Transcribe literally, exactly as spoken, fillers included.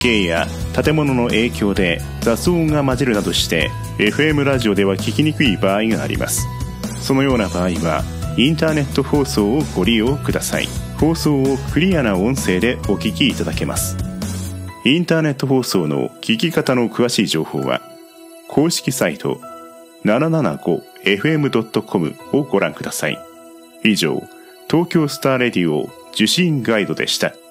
景や建物の影響で雑音が混じるなどして エフエム ラジオでは聞きにくい場合があります。そのような場合はインターネット放送をご利用ください。放送をクリアな音声でお聞きいただけます。インターネット放送の聞き方の詳しい情報は公式サイト ななななごエフエムドットコム をご覧ください。以上、東京スターレディオ受信ガイドでした。